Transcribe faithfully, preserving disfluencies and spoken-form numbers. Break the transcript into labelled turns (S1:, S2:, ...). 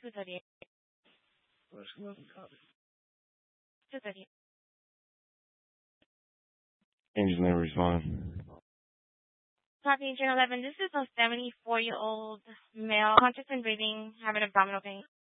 S1: two thirty-eight. two thirty-eight.
S2: Angel never responded.
S1: Copy Agent eleven. This is a seventy-four-year-old male, conscious and breathing, having abdominal pain.